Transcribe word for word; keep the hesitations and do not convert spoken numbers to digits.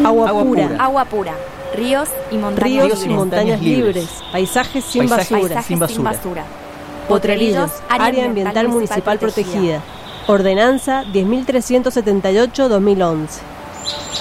Agua, agua pura. pura. Agua pura. Ríos y montañas Ríos libres. y montañas libres. Paisajes sin Paisajes basura. Paisajes sin basura. sin basura. Potrerillos, área ambiental municipal protegida. Ordenanza diez mil trescientos setenta y ocho barra dos mil once.